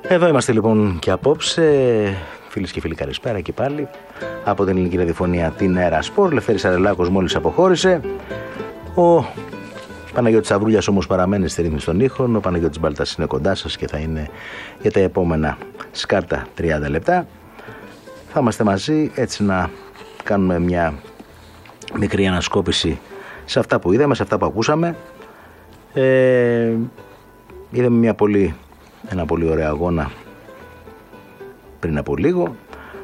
Εδώ είμαστε λοιπόν και απόψε, φίλες και φίλοι, καλησπέρα και πάλι από την ελληνική ραδιοφωνία, την Αέρα Σπορ. Λευτέρης Αρελάκος μόλις αποχώρησε. Ο Παναγιώτης Αβρούλιας όμως παραμένει στη ρύθμιση των ήχων. Ο Παναγιώτης Μπάλτας είναι κοντά σας και θα είναι για τα επόμενα σκάρτα 30 λεπτά. Θα είμαστε μαζί έτσι να κάνουμε μια μικρή ανασκόπηση σε αυτά που είδαμε, σε αυτά που ακούσαμε. Είδαμε ένα πολύ ωραίο αγώνα πριν από λίγο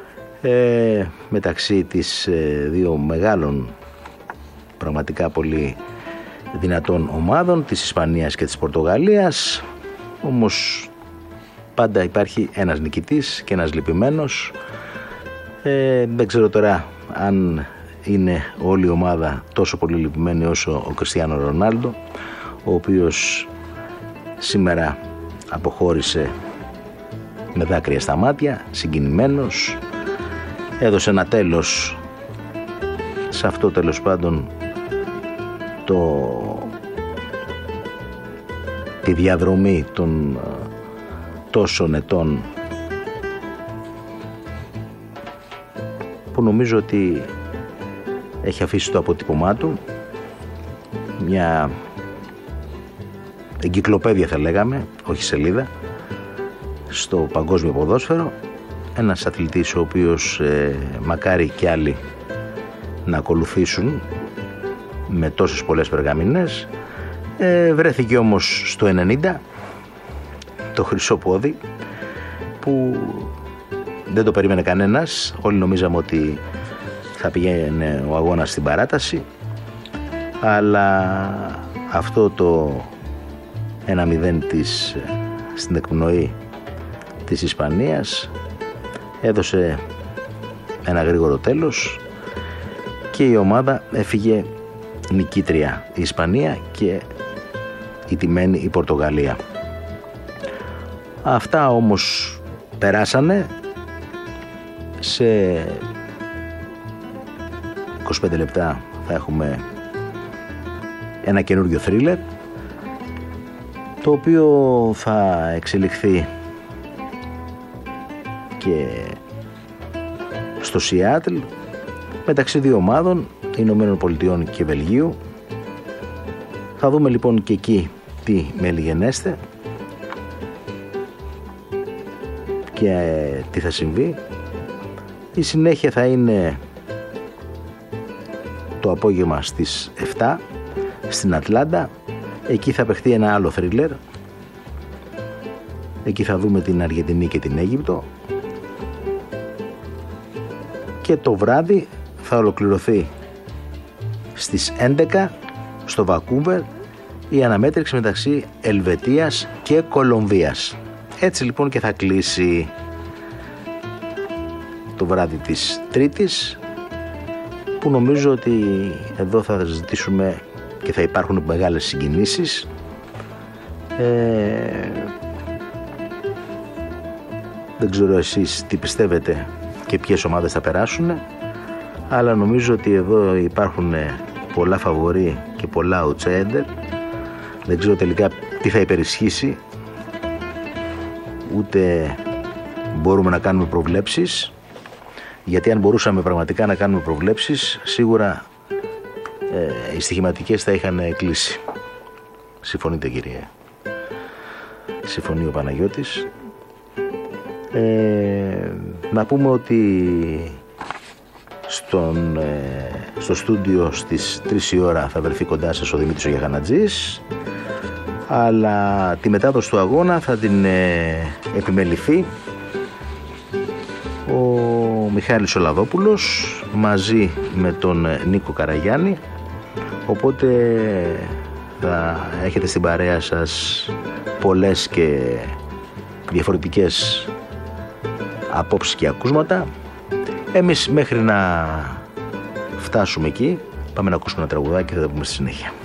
μεταξύ της δύο μεγάλων, πραγματικά πολύ δυνατών ομάδων, της Ισπανίας και της Πορτογαλίας. Όμως πάντα υπάρχει ένας νικητής και ένας λυπημένος. Δεν ξέρω τώρα αν είναι όλη η ομάδα τόσο πολύ λυπημένη όσο ο Κριστιάνο Ρονάλντο, ο οποίος σήμερα αποχώρησε με δάκρυα στα μάτια, συγκινημένος. Έδωσε ένα τέλος σε αυτό, τέλος πάντων, τη διαδρομή των τόσων ετών, που νομίζω ότι έχει αφήσει το αποτύπωμά του, μια εγκυκλοπαίδεια θα λέγαμε, όχι σελίδα, στο παγκόσμιο ποδόσφαιρο. Ένας αθλητής ο οποίος μακάρι και άλλοι να ακολουθήσουν με τόσες πολλές περγαμηνές. Βρέθηκε όμως στο 90 το χρυσό πόδι, που δεν το περίμενε κανένας. Όλοι νομίζαμε ότι θα πηγαίνει ο αγώνας στην παράταση, αλλά αυτό το 1-0 στην εκπνοή της Ισπανίας έδωσε ένα γρήγορο τέλος και η ομάδα έφυγε νικήτρια, η Ισπανία, και η τιμένη η Πορτογαλία. Αυτά όμως περάσανε. Σε 25 λεπτά θα έχουμε ένα καινούριο θρίλερ, το οποίο θα εξελιχθεί και στο Σιάτλ, μεταξύ δύο ομάδων, Ηνωμένων Πολιτειών και Βελγίου. Θα δούμε λοιπόν και εκεί τι μελιγενέστε και τι θα συμβεί. Η συνέχεια θα είναι το απόγευμα στις 7 στην Ατλάντα. Εκεί θα παιχτεί ένα άλλο θρίλερ. Εκεί θα δούμε την Αργεντινή και την Αίγυπτο. Και το βράδυ θα ολοκληρωθεί στις 11 στο Βακούβερ η αναμέτρηση μεταξύ Ελβετίας και Κολομβίας. Έτσι λοιπόν και θα κλείσει το βράδυ της Τρίτης, που νομίζω ότι εδώ θα ζητήσουμε και θα υπάρχουν μεγάλες συγκινήσεις. Δεν ξέρω εσείς τι πιστεύετε και ποιες ομάδες θα περάσουν, αλλά νομίζω ότι εδώ υπάρχουν πολλά φαβορί και πολλά outsider. Δεν ξέρω τελικά τι θα υπερισχύσει, ούτε μπορούμε να κάνουμε προβλέψεις, γιατί αν μπορούσαμε πραγματικά να κάνουμε προβλέψεις, σίγουρα οι στοιχηματικές θα είχαν κλείσει. Συμφωνείτε, κύριε? Συμφωνεί ο Παναγιώτης. Να πούμε ότι στο στούντιο στις 3 η ώρα θα βρεθεί κοντά σας ο Δημήτρης ο Γιαγανατζής, αλλά τη μετάδοση του αγώνα θα την επιμεληθεί ο Μιχάλης Ολαδόπουλος μαζί με τον Νίκο Καραγιάννη, οπότε θα έχετε στην παρέα σας πολλές και διαφορετικές απόψεις και ακούσματα. Εμείς μέχρι να φτάσουμε εκεί πάμε να ακούσουμε ένα τραγουδάκι και θα τα πούμε στη συνέχεια.